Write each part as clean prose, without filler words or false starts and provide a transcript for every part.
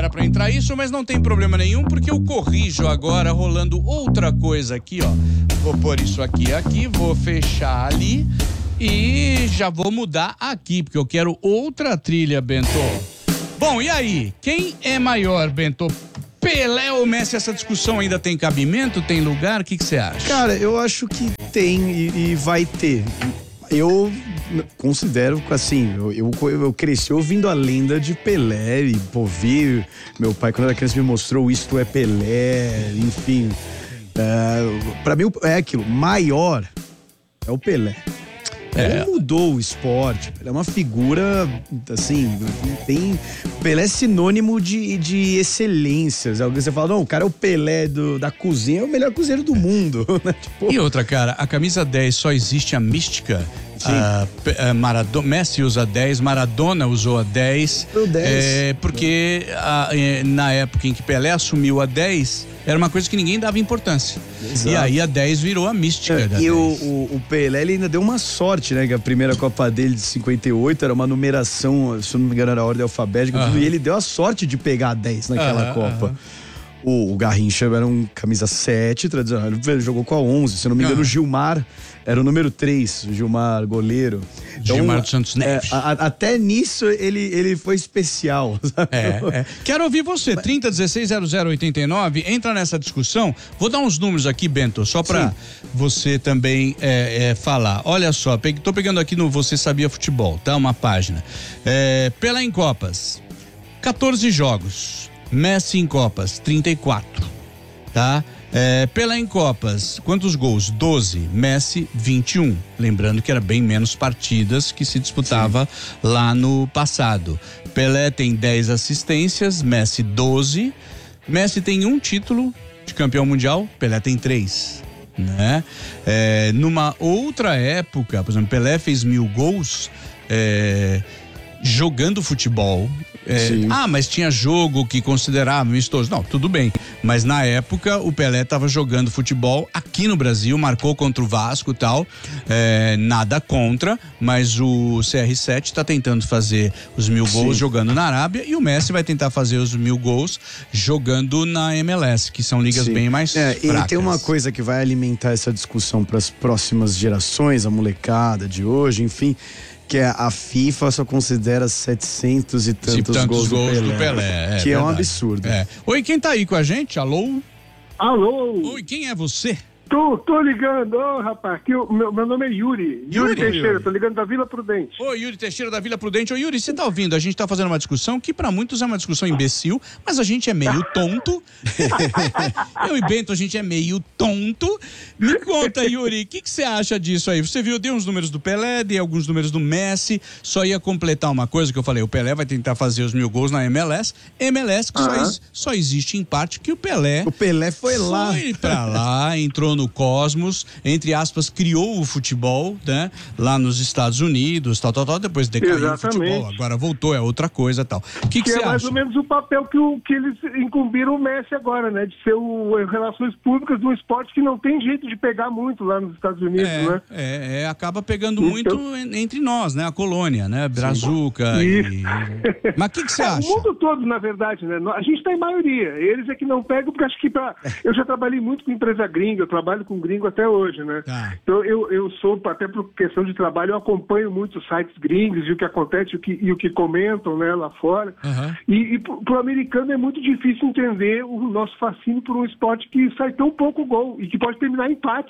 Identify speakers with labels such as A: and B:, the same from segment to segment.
A: era pra entrar isso, mas não tem problema nenhum, porque eu corrijo agora rolando outra coisa aqui, ó. Vou pôr isso aqui, vou fechar ali e já vou mudar aqui, porque eu quero outra trilha, Bento. Bom, e aí? Quem é maior, Bento? Pelé ou Messi? Essa discussão ainda tem cabimento? Tem lugar? O que você acha?
B: Cara, eu acho que tem e vai ter. Eu considero, assim, eu cresci ouvindo a lenda de Pelé e, vi, meu pai quando era criança me mostrou Isto é Pelé, enfim. Pra mim é aquilo, maior é o Pelé. Ele mudou o esporte, ele é uma figura, assim, Pelé é sinônimo de excelências. Alguém você fala, não, o cara é o Pelé da cozinha, é o melhor cozinheiro do mundo, né?
A: E outra, cara, a camisa 10 só existe a mística. Messi usa 10, Maradona usou a 10. Porque na época em que Pelé assumiu a 10, era uma coisa que ninguém dava importância. Exato. E aí a 10 virou a mística da 10. O
B: Pelé, ele ainda deu uma sorte, né? Que a primeira Copa dele de 58 era uma numeração, se eu não me engano, era a ordem alfabética, e ele deu a sorte de pegar a 10 naquela Copa. O Garrincha era um camisa 7 tradicional, ele jogou com a 11, se eu não me engano, o Gilmar era o número 3, o Gilmar, goleiro. Então,
A: Gilmar dos Santos Neves.
B: Até nisso ele foi especial.
A: Quero ouvir você, 30160089, entra nessa discussão. Vou dar uns números aqui, Bento, só pra você também falar. Olha só, tô pegando aqui no Você Sabia Futebol, tá? Uma página. Pelé em Copas, 14 jogos. Messi em Copas, 34, tá? Pelé em Copas, quantos gols? 12, Messi 21, lembrando que era bem menos partidas que se disputava lá no passado. Pelé tem 10 assistências, Messi 12, Messi tem um título de campeão mundial, Pelé tem 3, né? Numa outra época, por exemplo, Pelé fez 1000 gols jogando futebol. Mas tinha jogo que considerava amistoso. Não, tudo bem. Mas na época o Pelé estava jogando futebol aqui no Brasil, marcou contra o Vasco e tal. Nada contra, mas o CR7 está tentando fazer os 1000 gols jogando na Arábia e o Messi vai tentar fazer os 1000 gols jogando na MLS, que são ligas bem mais fracas.
B: E tem uma coisa que vai alimentar essa discussão para as próximas gerações, a molecada de hoje, enfim, que a FIFA só considera 700 e tantos gols do Pelé, que é um absurdo.
A: Oi, quem tá aí com a gente? Alô?
C: Alô?
A: Oi, quem é você?
C: Tô ligando, rapaz, aqui meu nome é Yuri Teixeira, tô ligando da Vila Prudente.
A: Oi, Yuri Teixeira da Vila Prudente. Ô, Yuri, você tá ouvindo? A gente tá fazendo uma discussão que pra muitos é uma discussão imbecil, mas a gente é meio tonto. Eu e Bento, a gente é meio tonto. Me conta, Yuri, o que você acha disso aí? Você viu, dei uns números do Pelé, dei alguns números do Messi, só ia completar uma coisa que eu falei, o Pelé vai tentar fazer os 1000 gols na MLS que só existe em parte que o Pelé
B: foi
A: pra lá, entrou no cosmos, entre aspas, criou o futebol, né? Lá nos Estados Unidos, tal, depois decaiu o futebol, agora voltou, é outra coisa, tal. O que você acha?
C: É mais ou menos o papel que eles incumbiram o Messi agora, né? De ser relações públicas de um esporte que não tem jeito de pegar muito lá nos Estados Unidos, né?
A: Acaba entre muito entre nós, né? A colônia, né? Brazuca Mas o que você acha?
C: O mundo todo, na verdade, né? A gente tá em maioria, eles é que não pegam, porque acho que eu já trabalhei muito com empresa gringa, eu trabalho com gringo até hoje, né? Então eu sou, até por questão de trabalho, eu acompanho muito os sites gringos e o que acontece e o que comentam, né, lá fora. E pro americano é muito difícil entender o nosso fascínio por um esporte que sai tão pouco gol e que pode terminar em empate.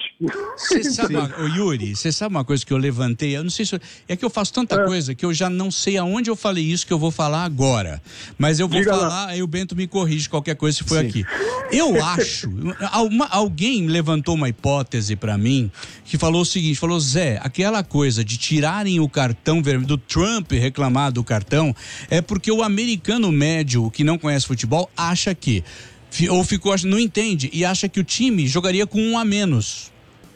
A: Yuri, você sabe uma coisa que eu levantei? Eu não sei se é que eu faço tanta coisa que eu já não sei aonde eu falei isso que eu vou falar agora. Mas eu vou falar, aí o Bento me corrige qualquer coisa se for aqui. Eu acho, alguém levantou uma hipótese pra mim que falou o seguinte, falou, Zé, aquela coisa de tirarem o cartão vermelho, do Trump reclamar do cartão, é porque o americano médio que não conhece futebol acha que, não entende e acha que o time jogaria com um a menos.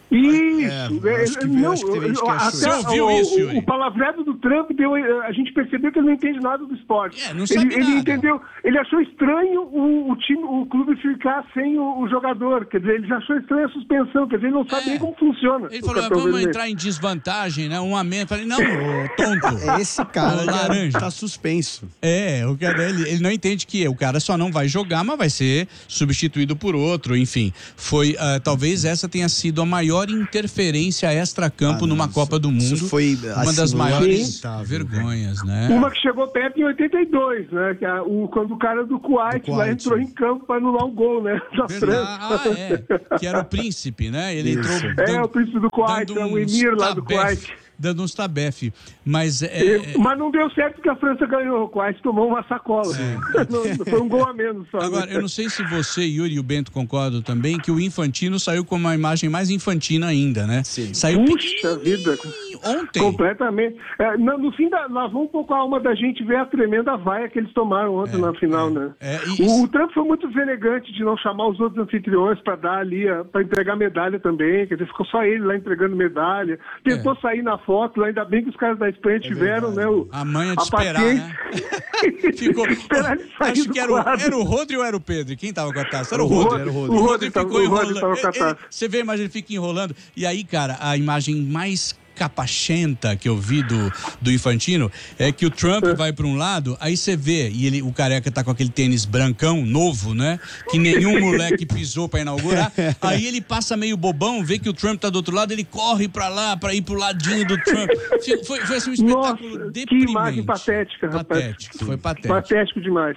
C: Isso,
A: Você ouviu isso, Yuri?
C: O palavreado do Trump a gente percebeu que ele não entende nada do esporte.
A: Não sabe
C: ele
A: nada.
C: Entendeu, ele achou estranho o clube ficar sem o jogador, quer dizer, ele já achou estranho a suspensão, quer dizer, ele não sabe nem como funciona.
A: Ele falou, vamos entrar em desvantagem, né? Um a menos. Falei, não, ô, tonto.
B: Esse cara
A: laranja
B: tá suspenso.
A: O cara, ele não entende que o cara só não vai jogar, mas vai ser substituído por outro, enfim. Foi, talvez essa tenha sido a maior interferência extra-campo numa Copa do Mundo.
B: Isso foi
A: uma das maiores vergonhas, né?
C: Uma que chegou perto em 82, né? Que quando o cara do Kuwait lá entrou em campo para anular um gol, né? Da França.
A: Que era o príncipe, né? Ele entrou.
C: O príncipe do Kuwait, o emir lá do Kuwait.
A: Dando uns tabefe, mas...
C: Mas não deu certo porque a França ganhou, o Kuwait tomou uma sacola. Foi um gol a menos só.
A: Agora, eu não sei se você, Yuri, e o Bento concordam também, que o Infantino saiu com uma imagem mais infantina ainda, né?
B: Sim.
A: Saiu
C: Puxa vida.
A: ontem.
C: Completamente. No fim, lavou um pouco a alma da gente ver a tremenda vaia que eles tomaram ontem na final, né? O Trump foi muito deselegante de não chamar os outros anfitriões para dar ali, para entregar medalha também, quer dizer, ficou só ele lá entregando medalha, tentou sair na foto, ainda bem que os caras da Espanha tiveram, né?
A: A manha de esperar, né? Ficou. Acho que era o Rodri ou era o Pedro? Quem tava com a taça? Era o Rodri.
C: O Rodri ficou enrolando.
A: Você vê a imagem, ele fica enrolando. E aí, cara, a imagem mais capachenta que eu vi do Infantino é que o Trump vai para um lado, aí você vê, e o careca tá com aquele tênis brancão, novo, né? Que nenhum moleque pisou para inaugurar. Aí ele passa meio bobão, vê que o Trump tá do outro lado, ele corre para lá, para ir pro ladinho do Trump. Foi assim um espetáculo deprimente.
C: Que imagem patética, rapaz.
A: Foi patético.
C: Patético demais.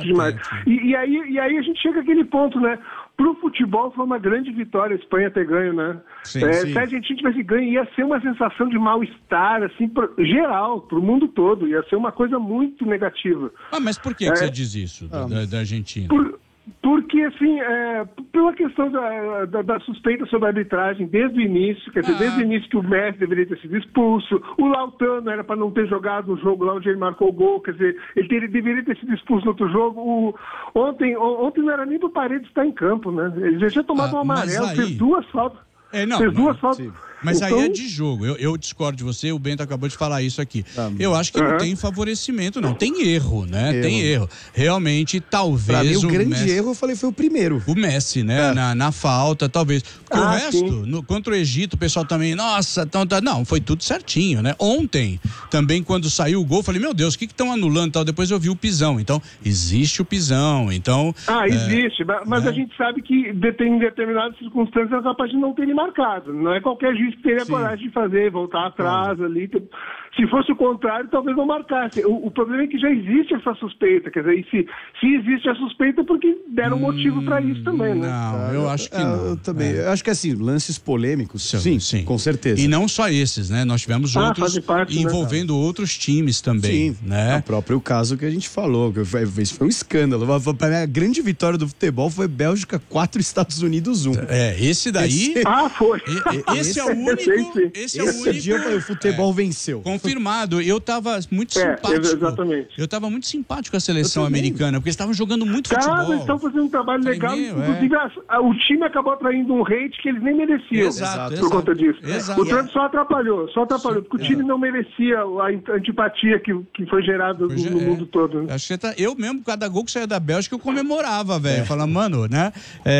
C: E aí a gente chega àquele ponto, né? Pro futebol foi uma grande vitória a Espanha ter ganho, né?
A: Sim.
C: Se a Argentina tivesse ganho, ia ser uma sensação de mal-estar, assim, geral, pro mundo todo. Ia ser uma coisa muito negativa.
A: Mas por que você diz isso da Argentina?
C: Porque, assim, pela questão da suspeita sobre a arbitragem desde o início, quer dizer, desde o início que o Messi deveria ter sido expulso, o Lautaro era para não ter jogado o jogo lá onde ele marcou o gol, quer dizer, ele deveria ter sido expulso no outro jogo. Ontem não era nem pro Paredes estar em campo, né? Ele já tinha tomado um amarelo, fez duas faltas. Fez duas faltas.
A: Mas aí é de jogo. Eu discordo de você, o Bento acabou de falar isso aqui. Eu acho que não tem favorecimento, não. Tem erro, né? Tem erro. Realmente, talvez.
B: Pra mim, o grande
A: Messi,
B: erro, eu falei, foi o primeiro.
A: O Messi, né? Na falta, talvez. Porque o resto, contra o Egito, o pessoal também, nossa, não, foi tudo certinho, né? Ontem, também, quando saiu o gol, eu falei, meu Deus, o que estão anulando e tal? Depois eu vi o pisão. Então, existe o pisão. Então.
C: Existe, mas a gente sabe que em determinadas circunstâncias é capaz de não terem marcado. Não é qualquer juiz que teria coragem de fazer, voltar atrás ali. Se fosse o contrário, talvez não marcasse. O problema é que já existe essa suspeita, quer dizer, e se existe a suspeita, porque deram motivo para isso também, né?
A: Não, eu acho que não.
B: Eu também. Eu acho que assim, lances polêmicos, sim, com certeza.
A: E não só esses, né? Nós tivemos outros envolvendo outros times também, né?
B: O próprio caso que a gente falou, que foi um escândalo. A grande vitória do futebol foi Bélgica 4, Estados Unidos 1.
A: Esse daí...
C: foi.
A: Esse é o único...
B: Esse dia o futebol venceu.
A: Confirmado. Eu tava muito simpático.
C: Exatamente.
A: Eu tava muito simpático com a seleção americana, porque eles estavam jogando muito futebol.
C: Eles estão fazendo um trabalho legal. Inclusive, o time acabou atraindo um hate que eles nem mereciam.
A: Exato.
C: Por conta disso.
A: Exato.
C: O Trump só atrapalhou, porque o time não merecia a antipatia que foi gerada no mundo todo. Né?
A: Acho que eu mesmo, cada gol que saía da Bélgica, eu comemorava, velho. Falando, mano, né?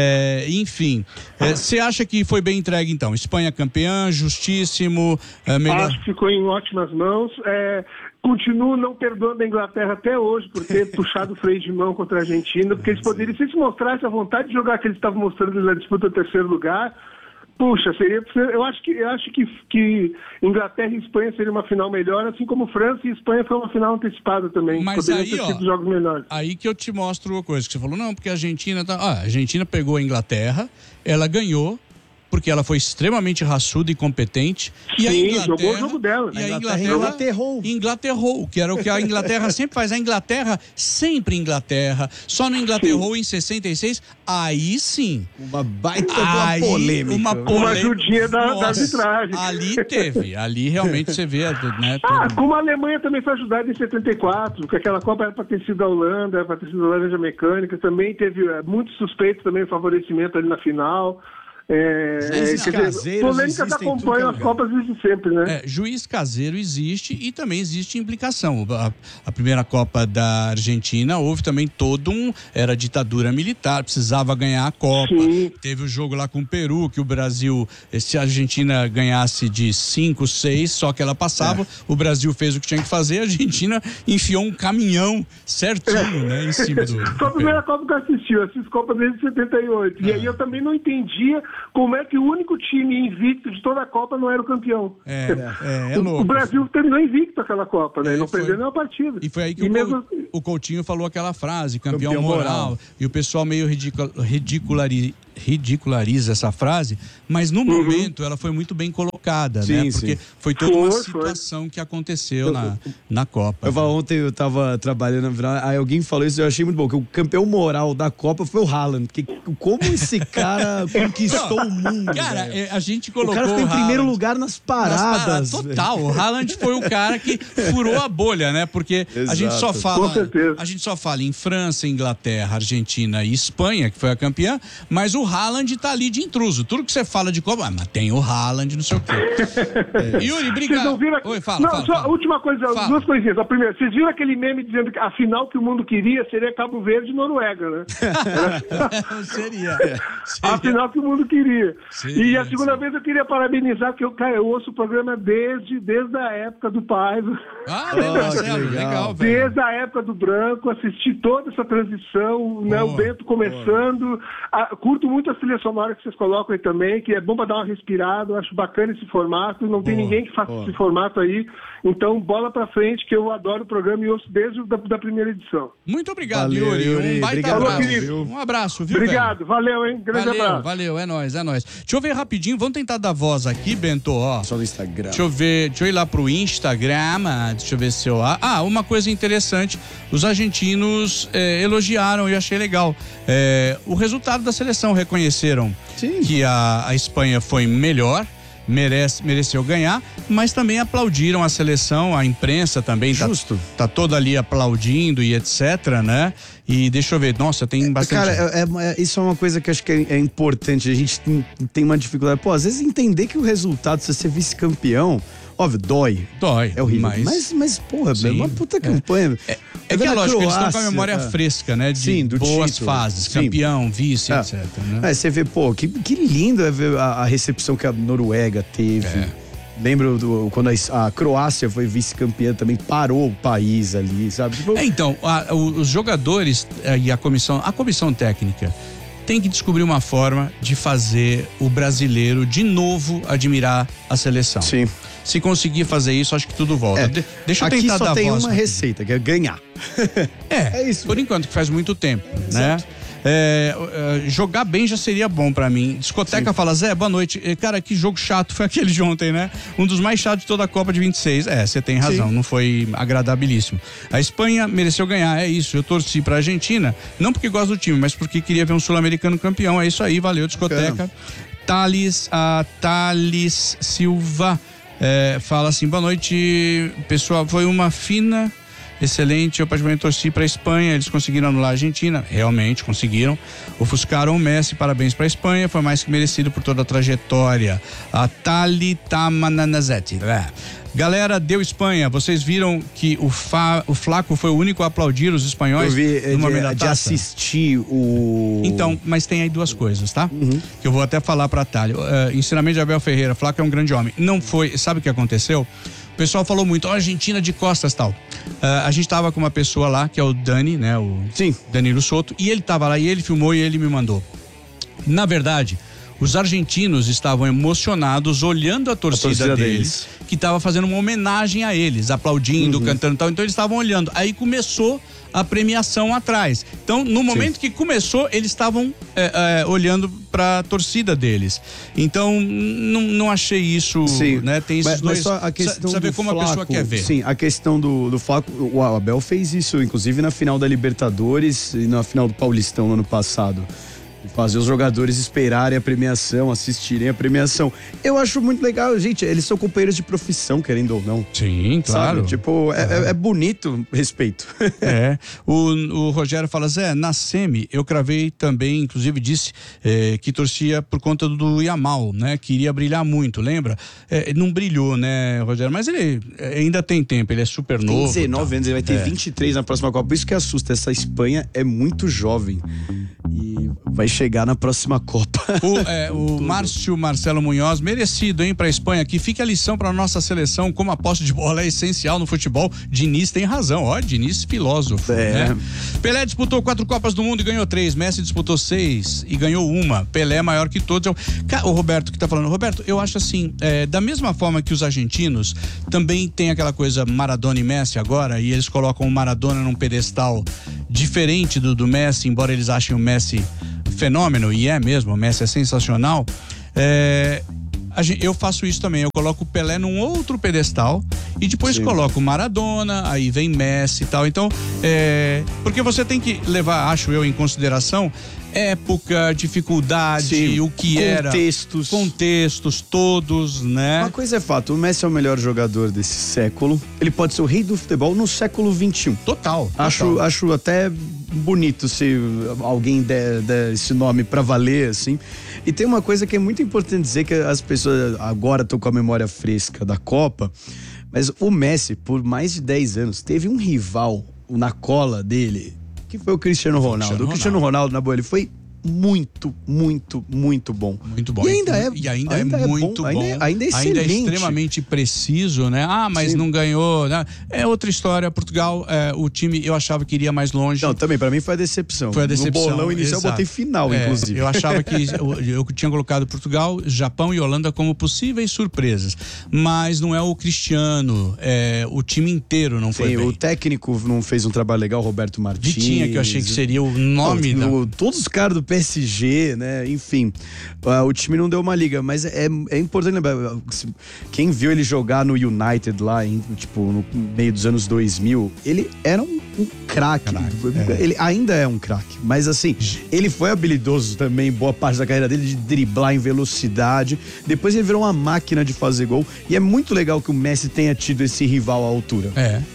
A: Enfim. Você acha que foi bem entregue, então? Espanha campeã, justíssimo, melhor...
C: Acho que ficou em ótimas mãos. Continuo não perdoando a Inglaterra até hoje por ter puxado o freio de mão contra a Argentina, porque eles poderiam, se eles mostrassem a vontade de jogar que eles estavam mostrando na disputa do terceiro lugar, puxa, eu acho que Inglaterra e Espanha seria uma final melhor, assim como França e Espanha foi uma final antecipada também.
A: Mas
C: poderiam ter sido jogos melhores.
A: Aí que eu te mostro uma coisa, que você falou, não, porque a Argentina a Argentina pegou a Inglaterra, ela ganhou, porque ela foi extremamente raçuda e competente. E a Inglaterra
C: jogou o jogo dela.
A: E a Inglaterra englaterrou, que era o que a Inglaterra sempre faz. A Inglaterra, sempre Inglaterra, só não englaterrou em 66, aí sim.
B: Uma baita uma polêmica.
C: Uma ajudinha da arbitragem.
A: Ali realmente você vê, né?
C: Como a Alemanha também foi ajudada em 74, porque aquela Copa era para ter sido a Holanda, era para ter sido a Laranja Mecânica, também teve muito suspeito também o favorecimento ali na final. Polêmicas acompanham as Copas desde sempre, né?
A: Juiz caseiro existe e também existe implicação. A primeira Copa da Argentina houve também era ditadura militar, precisava ganhar a Copa. Sim. Teve o jogo lá com o Peru, que o Brasil, se a Argentina ganhasse de 5, 6, só que ela passava, o Brasil fez o que tinha que fazer, a Argentina enfiou um caminhão certinho, né, em cima do...
C: Foi a primeira Copa que eu assisti Copa desde 78. E aí eu também não entendia como é que o único time invicto de toda a Copa não era o campeão.
A: É louco.
C: O Brasil terminou invicto aquela Copa, né? Não perdeu nenhuma partida.
A: E foi aí que o Coutinho falou aquela frase, campeão moral. E o pessoal meio ridiculariza essa frase, mas no momento ela foi muito bem colocada, né? Porque foi toda uma situação que aconteceu na Copa.
B: Ontem eu tava trabalhando, aí alguém falou isso, eu achei muito bom, que o campeão moral da Copa foi o Haaland, porque como esse cara conquistou o mundo.
A: Cara, a gente colocou
B: o cara ficou em primeiro lugar nas paradas.
A: Total, o Haaland foi o cara que furou a bolha, né? Porque a gente só fala em França, Inglaterra, Argentina e Espanha, que foi a campeã, mas o Haaland tá ali de intruso. Tudo que você fala de Copa, mas tem o Haaland, não sei o quê. Yuri, obrigado.
C: Oi, fala. A última coisa, duas coisinhas. A primeira, vocês viram aquele meme dizendo que a final que o mundo queria seria Cabo Verde e Noruega, né?
A: Seria.
C: A final que o mundo queria. E a segunda vez eu queria parabenizar, porque eu ouço o programa desde a época do Paiva.
A: Legal, velho.
C: Desde a época do Branco, assisti toda essa transição, né, o Bento começando. Curto muito a trilha sonora que vocês colocam aí também, que é bom para dar uma respirada. Eu acho bacana esse formato, não tem ninguém que faça esse formato aí. Então, bola pra frente, que eu adoro o programa e ouço desde da primeira edição.
A: Muito obrigado, Yuri. Um baita abraço. Um abraço, viu,
C: Obrigado,
A: velho?
C: valeu, hein? Grande abraço.
A: Valeu, é nóis. Deixa eu ver rapidinho, vamos tentar dar voz aqui, Bento, ó.
B: Só no Instagram.
A: Deixa eu ir lá pro Instagram, deixa eu ver se eu... uma coisa interessante, os argentinos elogiaram e achei legal. O resultado da seleção, reconheceram que a Espanha foi melhor, mereceu ganhar, mas também aplaudiram a seleção, a imprensa também tá toda ali aplaudindo e etc, né? E deixa eu ver, nossa, tem bastante...
B: Cara, isso é uma coisa que eu acho que é importante, a gente tem uma dificuldade, às vezes entender que o resultado, se você ser vice-campeão, óbvio, dói. É horrível. Mas porra, é uma puta campanha.
A: É que é lógico que eles estão com a memória fresca, né? De boas fases, campeão, vice, etc. Né?
B: Você vê, que lindo é ver a recepção que a Noruega teve. Lembro quando a Croácia foi vice-campeã, também parou o país ali, sabe?
A: Então, os jogadores e a comissão técnica tem que descobrir uma forma de fazer o brasileiro de novo admirar a seleção.
B: Sim.
A: Se conseguir fazer isso, acho que tudo volta. Deixa eu tentar dar voz.
B: Aqui só tem uma receita, que é ganhar.
A: É isso. Por enquanto, que faz muito tempo, né? Jogar bem já seria bom pra mim. Discoteca fala, Zé, boa noite. Cara, que jogo chato foi aquele de ontem, né? Um dos mais chatos de toda a Copa de 26. Você tem razão, não foi agradabilíssimo. A Espanha mereceu ganhar, é isso. Eu torci pra Argentina, não porque gosto do time, mas porque queria ver um sul-americano campeão. É isso aí, valeu, discoteca. Thales Silva fala assim, boa noite, pessoal, foi uma fina... Excelente, eu praticamente torci para a Espanha, eles conseguiram anular a Argentina, realmente conseguiram, ofuscaram o Messi, parabéns para a Espanha, foi mais que merecido por toda a trajetória. A Tali Tamananazete. Galera, deu Espanha, vocês viram que o Flaco foi o único a aplaudir os espanhóis?
B: Eu vi de assistir o...
A: Então, mas tem aí duas coisas, tá? Que eu vou até falar para a Tali. Ensinamento de Abel Ferreira, Flaco é um grande homem. Não foi, sabe o que aconteceu? O pessoal falou muito, Argentina de costas, tal. A gente tava com uma pessoa lá, que é o Dani, né?
B: Sim.
A: Danilo Soto, e ele tava lá, e ele filmou e ele me mandou. Na verdade, os argentinos estavam emocionados olhando a torcida deles, que estava fazendo uma homenagem a eles, aplaudindo, cantando e tal. Então eles estavam olhando. Aí começou a premiação atrás. Então, no momento que começou, eles estavam olhando para a torcida deles. Então, não achei isso, né? Tem esses dois.
B: Só a questão
A: saber como
B: Flaco,
A: a pessoa quer ver.
B: Sim, a questão do Flaco, o Abel fez isso, inclusive na final da Libertadores e na final do Paulistão no ano passado. Fazer os jogadores esperarem a premiação, assistirem a premiação. Eu acho muito legal, gente. Eles são companheiros de profissão, querendo ou não.
A: Sim, claro.
B: Sabe? Tipo, é bonito, respeito.
A: O Rogério fala, Zé, na semi eu cravei também, inclusive disse que torcia por conta do Yamal, né? Que iria brilhar muito, lembra? Não brilhou, né, Rogério? Mas ele ainda tem tempo, ele é super novo.
B: Tem 19 anos, ele vai ter 23 na próxima Copa. Isso que assusta, essa Espanha é muito jovem. E vai chegar na próxima Copa.
A: O Márcio Marcelo Munhoz, merecido, hein, pra Espanha, que fica a lição pra nossa seleção, como a posse de bola é essencial no futebol. Diniz tem razão, Diniz filósofo, né? Pelé disputou 4 Copas do Mundo e ganhou 3, Messi disputou 6 e ganhou 1, Pelé é maior que todos. O Roberto que tá falando, Roberto, eu acho assim, da mesma forma que os argentinos também tem aquela coisa Maradona e Messi agora, e eles colocam o Maradona num pedestal diferente do Messi, embora eles achem o Messi fenômeno, e é mesmo, o Messi é sensacional. Eu faço isso também, eu coloco o Pelé num outro pedestal e depois coloco o Maradona, aí vem Messi e tal. Então, porque você tem que levar, acho eu, em consideração época, dificuldade, o que contextos todos, né?
B: Uma coisa é fato, o Messi é o melhor jogador desse século. Ele pode ser o rei do futebol no século XXI.
A: Total.
B: Acho até bonito se alguém der esse nome pra valer, assim. E tem uma coisa que é muito importante dizer, que as pessoas agora estão com a memória fresca da Copa, mas o Messi, por mais de 10 anos, teve um rival na cola dele, que foi o Cristiano Ronaldo. O Cristiano Ronaldo, na boa, ele foi muito, muito, muito bom.
A: Muito bom.
B: E ainda
A: é muito bom.
B: Ainda é excelente.
A: Ainda é extremamente preciso, né? Mas não ganhou, né? É outra história. Portugal, o time, eu achava que iria mais longe.
B: Não, também, pra mim foi a decepção. No bolão inicial, eu botei final, inclusive.
A: Eu achava que eu tinha colocado Portugal, Japão e Holanda como possíveis surpresas. Mas não é o Cristiano, o time inteiro não foi bem.
B: O técnico não fez um trabalho legal, Roberto Martins.
A: Vitinha, que eu achei que seria o nome
B: todos os caras do PSG, né? Enfim, o time não deu uma liga, mas é importante lembrar, quem viu ele jogar no United lá, no meio dos anos 2000, ele era um craque. Ele ainda é um craque, mas assim, ele foi habilidoso também, boa parte da carreira dele, de driblar em velocidade. Depois ele virou uma máquina de fazer gol, e é muito legal que o Messi tenha tido esse rival à altura.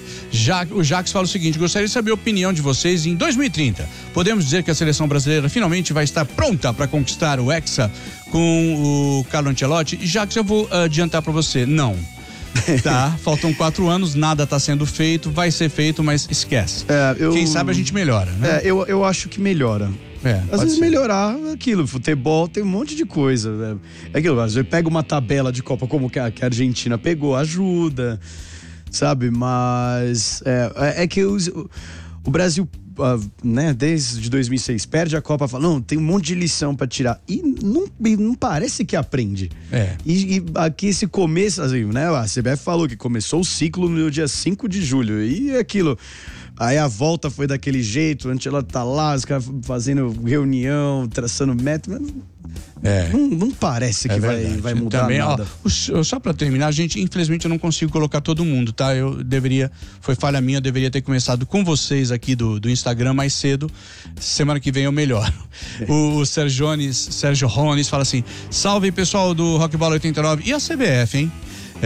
A: O Jacques fala o seguinte: gostaria de saber a opinião de vocês. Em 2030, podemos dizer que a seleção brasileira finalmente vai estar pronta para conquistar o Hexa com o Carlo Ancelotti? E Jacques, eu vou adiantar para você, não. Faltam 4 anos, nada está sendo feito, vai ser feito, mas esquece. Quem sabe a gente melhora, né?
B: Eu acho que melhora. Às vezes melhorar aquilo, futebol tem um monte de coisa. É aquilo, às vezes pega uma tabela de Copa como que a Argentina pegou, ajuda, sabe? Mas é que o Brasil, né, desde 2006 perde a Copa, fala, não, tem um monte de lição pra tirar, e não parece que aprende. E aqui esse começo, assim, né, a CBF falou que começou o ciclo no dia 5 de julho, e aquilo, aí a volta foi daquele jeito, antes ela tá lá, os caras fazendo reunião, traçando meta, não parece que vai mudar também, nada.
A: Só pra terminar, gente, infelizmente eu não consigo colocar todo mundo, tá? Foi falha minha, eu deveria ter começado com vocês aqui do Instagram mais cedo. Semana que vem eu melhoro. O Sérgio Rones fala assim: salve pessoal do Rock Bola 89 e a CBF, hein?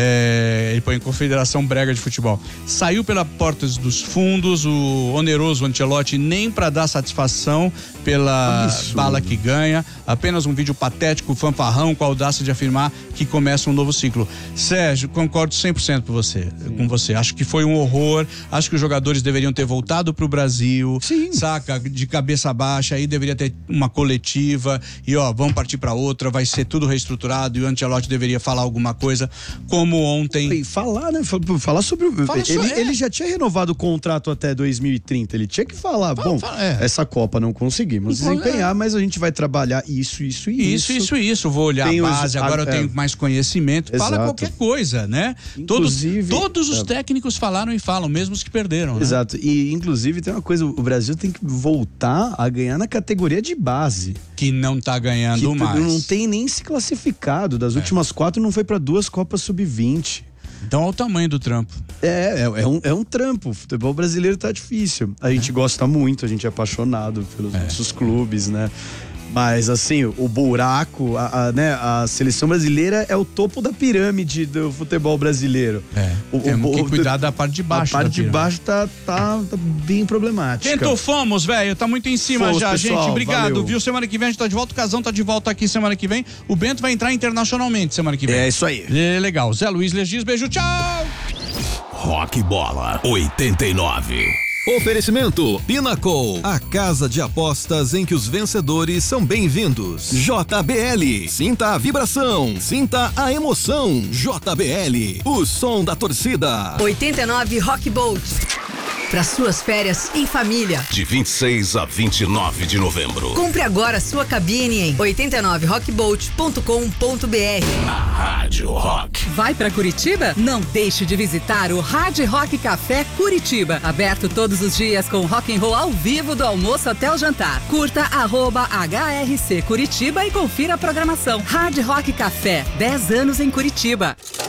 A: Ele põe Confederação Brega de Futebol. Saiu pela porta dos fundos, o oneroso Ancelotti, nem para dar satisfação pela bala que ganha, apenas um vídeo patético, fanfarrão, com a audácia de afirmar que começa um novo ciclo. Sérgio, concordo 100% com você. Acho que foi um horror, acho que os jogadores deveriam ter voltado pro Brasil, saca, de cabeça baixa, aí deveria ter uma coletiva e vamos partir para outra, vai ser tudo reestruturado, e o Ancelotti deveria falar alguma coisa, como ontem.
B: E falar, né? Falar sobre ele já tinha renovado o contrato até 2030. Ele tinha que falar, essa Copa não conseguimos desempenhar, mas a gente vai trabalhar isso.
A: Vou olhar a base, agora eu tenho mais conhecimento. Fala qualquer coisa, né? Todos os técnicos falaram e falam, mesmo os que perderam, né?
B: Exato. E inclusive tem uma coisa, o Brasil tem que voltar a ganhar na categoria de base.
A: Que não tá ganhando mais.
B: Não tem nem se classificado. Das últimas 4 não foi para 2 Copas Sub-20.
A: Então olha o tamanho do trampo.
B: É um trampo. O futebol brasileiro tá difícil. A gente gosta muito, a gente é apaixonado pelos nossos clubes, né? Mas assim, o buraco, a seleção brasileira é o topo da pirâmide do futebol brasileiro.
A: Temos que cuidar da parte de baixo.
B: A parte de baixo tá bem problemática.
A: Bento, fomos, velho. Tá muito em cima já,
B: pessoal,
A: gente. Obrigado,
B: valeu.
A: viu? Semana que vem a gente tá de volta. O Casão tá de volta aqui semana que vem. O Bento vai entrar internacionalmente semana que vem.
B: É isso aí.
A: Legal. Zé Luiz Legis, beijo, tchau!
D: Rock Bola 89.
E: Oferecimento Pinnacle, a casa de apostas em que os vencedores são bem-vindos. JBL, sinta a vibração, sinta a emoção. JBL, o som da torcida.
F: 89 Rock Bolt. Para suas férias em família.
D: De 26 a 29 de novembro.
F: Compre agora sua cabine em 89rockbolt.com.br.
D: Na Rádio Rock.
G: Vai para Curitiba? Não deixe de visitar o Hard Rock Café Curitiba. Aberto todos os dias com rock and roll ao vivo do almoço até o jantar. Curta @HRC Curitiba e confira a programação. Hard Rock Café, 10 anos em Curitiba.